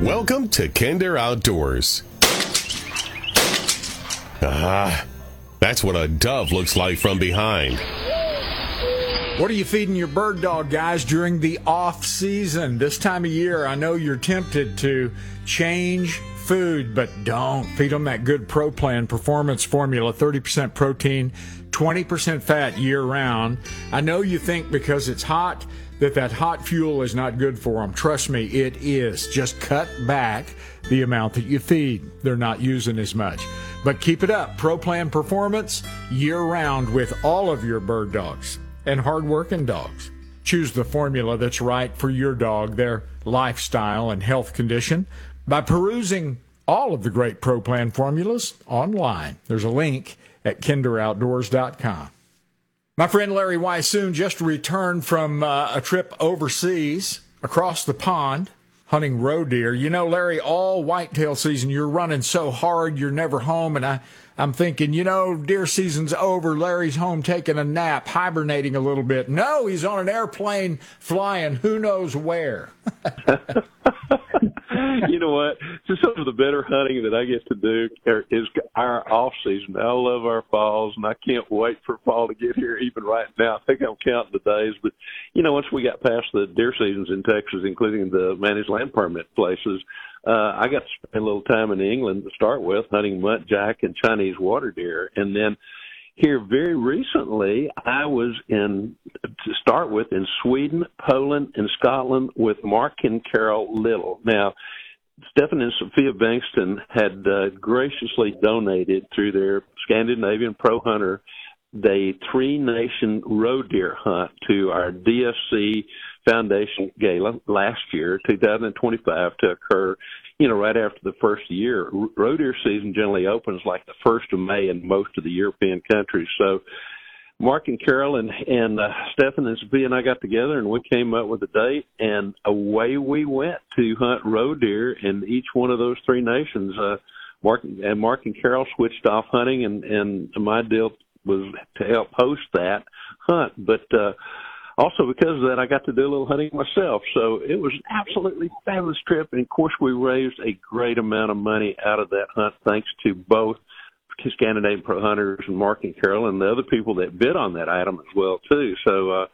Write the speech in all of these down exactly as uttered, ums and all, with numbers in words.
Welcome to Kinder Outdoors. Ah, that's what a dove looks like from behind. What are you feeding your bird dog, guys, during the off season? This time of year, I know you're tempted to change food, but don't. Feed them that good Pro Plan Performance Formula, thirty percent protein, twenty percent fat year-round. I know you think because it's hot that that hot fuel is not good for them. Trust me, it is. Just cut back the amount that you feed. They're not using as much. But keep it up. Pro Plan Performance year-round with all of your bird dogs and hard-working dogs. Choose the formula that's right for your dog, their lifestyle and health condition by perusing all of the great Pro Plan formulas online. There's a link at kinder outdoors dot com. My friend Larry Weissoon just returned from uh, a trip overseas across the pond hunting roe deer. You know, Larry, all whitetail season, you're running so hard, you're never home. And I, I'm thinking, you know, deer season's over. Larry's home taking a nap, hibernating a little bit. No, he's on an airplane flying who knows where. You know what? So some of the better hunting that I get to do is our off season. I love our falls, and I can't wait for fall to get here. Even right now, I think I'm counting the days. But you know, once we got past the deer seasons in Texas, including the managed land permit places, uh, I got to spend a little time in England to start with, hunting muntjac and Chinese water deer, and then here very recently, I was in, to start with, in Sweden, Poland, and Scotland with Mark and Carol Little. Now, Stefan and Sophia Bankston had uh, graciously donated through their Scandinavian Pro Hunter the Three Nation Roe Deer Hunt to our D S C Foundation Gala last year, two thousand twenty-five, to occur, you know, right after the first year. Roe deer season generally opens like the first of May in most of the European countries. So Mark and Carol and, and uh, Stefan and Sophia and I got together, and we came up with a date, and away we went to hunt roe deer in each one of those three nations. Uh, Mark and Mark and Carol switched off hunting, and, and my deal was to help host that hunt. But uh, also because of that, I got to do a little hunting myself. So it was an absolutely fabulous trip. And, of course, we raised a great amount of money out of that hunt thanks to both Scandinavian Pro Hunters and Mark and Carol and the other people that bid on that item as well, too. So, uh,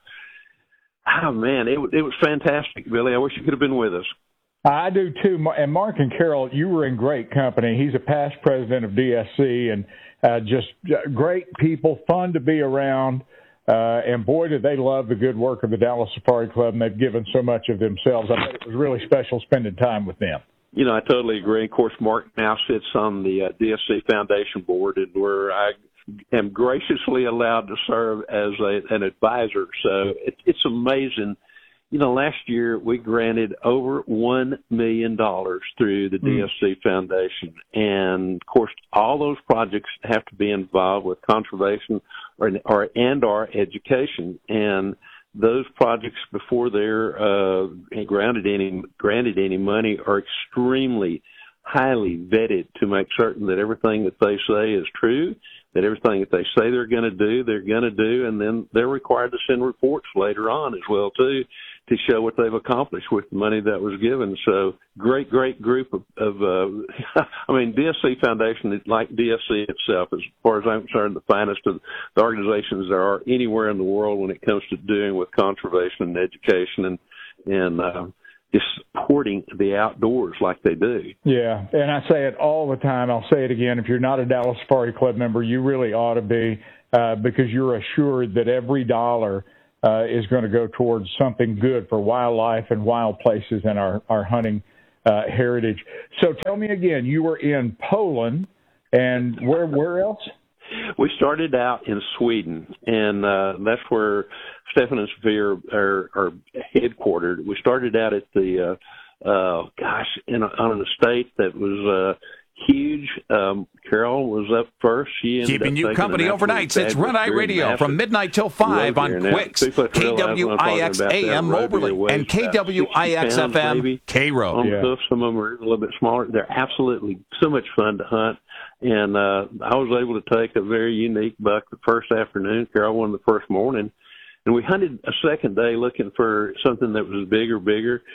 oh, man, it, it was fantastic, Billy. I wish you could have been with us. I do, too. And Mark and Carol, you were in great company. He's a past president of D S C, and uh, just great people, fun to be around. Uh, and, boy, did they love the good work of the Dallas Safari Club, and they've given so much of themselves. I bet it was really special spending time with them. You know, I totally agree. Of course, Mark now sits on the uh, D S C Foundation board, and where I am graciously allowed to serve as a, an advisor. So it, it's amazing. You know, last year we granted over one million dollars through the D S C mm. Foundation. And, of course, all those projects have to be involved with conservation or, or and our education. And those projects, before they're uh, granted any granted any money, are extremely highly vetted to make certain that everything that they say is true, that everything that they say they're going to do, they're going to do, and then they're required to send reports later on as well, too, to show what they've accomplished with the money that was given. So great, great group of, of uh, I mean, D S C Foundation, like D S C itself, as far as I'm concerned, the finest of the organizations there are anywhere in the world when it comes to doing with conservation and education and, and uh, just supporting the outdoors like they do. Yeah, and I say it all the time. I'll say it again. If you're not a Dallas Safari Club member, you really ought to be, uh, because you're assured that every dollar Uh, is going to go towards something good for wildlife and wild places and our, our hunting uh, heritage. So tell me again, you were in Poland, and where where else? We started out in Sweden, and uh, that's where Stefan and Sophia are, are, are headquartered. We started out at the, uh, uh, gosh, in a, on an estate that was uh, huge. Um, Carol was up first. She ended Keeping up you company overnights. It's Red Eye Radio from midnight till five on Quicks, K W I X A M Moberly, and K W I X F M K-Row. On the hoof, some of them are a little bit smaller. They're absolutely so much fun to hunt. And uh, I was able to take a very unique buck the first afternoon. Carol won the first morning. And we hunted a second day looking for something that was bigger, bigger.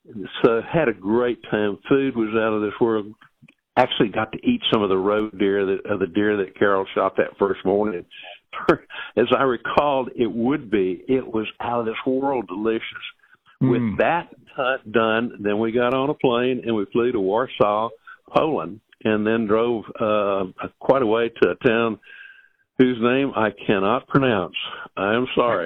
so had a great time. Food was out of this world. Actually got to eat some of the roe deer, that, of the deer that Carol shot that first morning. As I recalled, it would be. It was out of this world delicious. Mm. With that hunt done, then we got on a plane and we flew to Warsaw, Poland, and then drove uh, quite a way to a town whose name I cannot pronounce. I am sorry.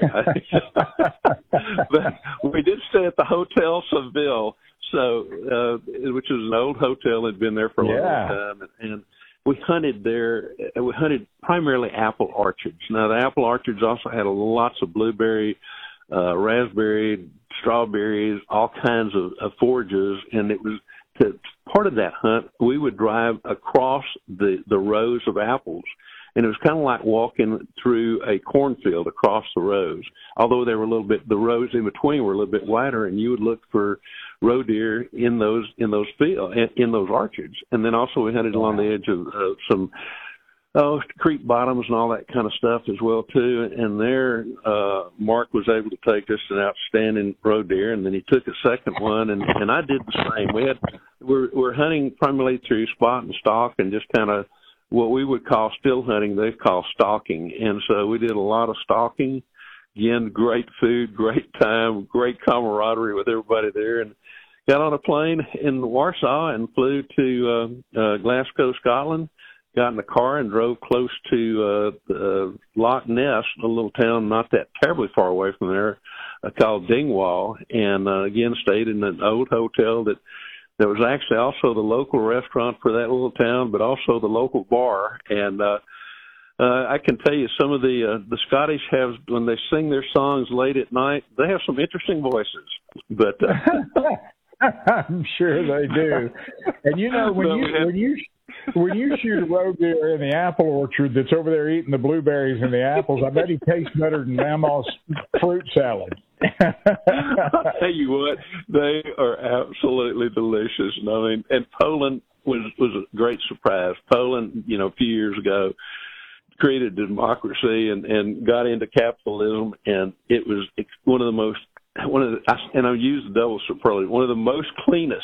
But we did stay at the Hotel Seville, so uh, which is an old hotel that had been there for a yeah. long time, and we hunted there. We hunted primarily apple orchards. Now, the apple orchards also had lots of blueberry, uh, raspberry, strawberries, all kinds of, of forages, and it was to, part of that hunt. We would drive across the, the rows of apples, and it was kind of like walking through a cornfield across the rows. Although they were a little bit, the rows in between were a little bit wider, and you would look for roe deer in those in those field in those orchards. And then also we hunted along the edge of uh, some oh creek bottoms and all that kind of stuff as well too. And there, uh, Mark was able to take us an outstanding roe deer, and then he took a second one, and, and I did the same. We had we're we're hunting primarily through spot and stalk, and just kind of what we would call still hunting, they call stalking. And so we did a lot of stalking. Again, great food, great time, great camaraderie with everybody there, and got on a plane in Warsaw and flew to uh, uh, Glasgow, Scotland, got in the car and drove close to uh, uh, Loch Ness, a little town not that terribly far away from there, uh, called Dingwall, and uh, again stayed in an old hotel that There was actually also the local restaurant for that little town, but also the local bar. And uh, uh, I can tell you, some of the uh, the Scottish have, when they sing their songs late at night, they have some interesting voices. But uh, I'm sure they do. And you know, when you when you when you shoot a roe deer in the apple orchard that's over there eating the blueberries and the apples, I bet he tastes better than Grandma's fruit salad. I'll tell you what, they are absolutely delicious. And I mean, and Poland was was a great surprise. Poland, you know, a few years ago, created democracy and, and got into capitalism, and it was one of the most one of the, and I use the double superlative, one of the most cleanest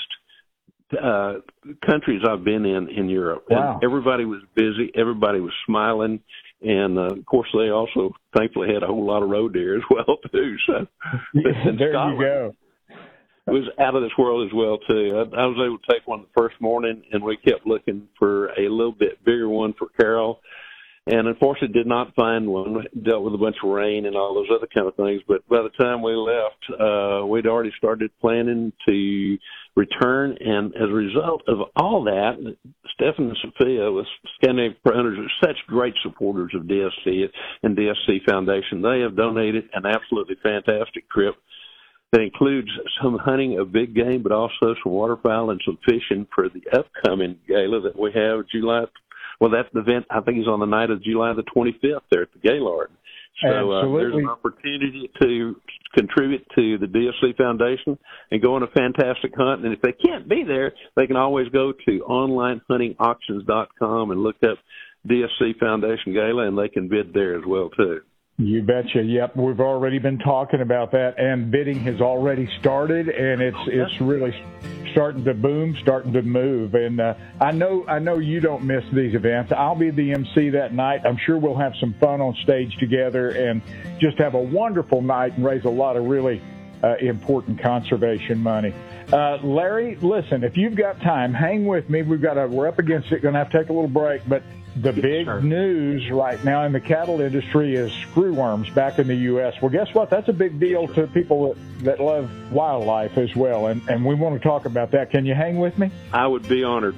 uh, countries I've been in in Europe. Wow. And everybody was busy, everybody was smiling. And, uh, of course, they also thankfully had a whole lot of roe deer as well, too. So there Scotland you go. was out of this world as well, too. I, I was able to take one the first morning, and we kept looking for a little bit bigger one for Carol. And, unfortunately, did not find one. We dealt with a bunch of rain and all those other kind of things. But by the time we left, uh, we'd already started planning to return. And as a result of all that, Stefan and Sophia with Scandinavian Hunters are such great supporters of D S C and D S C Foundation. They have donated an absolutely fantastic trip that includes some hunting of big game, but also some waterfowl and some fishing for the upcoming gala that we have July. Well, that event, I think, is on the night of July the twenty-fifth there at the Gaylord. So uh, there's an opportunity to contribute to the D S C Foundation and go on a fantastic hunt. And if they can't be there, they can always go to online hunting auctions dot com and look up D S C Foundation Gala, and they can bid there as well, too. You betcha. Yep, we've already been talking about that, and bidding has already started, and it's it's really starting to boom, starting to move. And uh, I know I know you don't miss these events. I'll be the M C that night. I'm sure we'll have some fun on stage together and just have a wonderful night and raise a lot of really uh, important conservation money. Uh, Larry, listen, if you've got time, hang with me. We've got a, we're up against it. Going to have to take a little break, but the big sure. news right now in the cattle industry is screwworms back in the U S Well, guess what? That's a big deal to people that, that love wildlife as well, and, and we want to talk about that. Can you hang with me? I would be honored.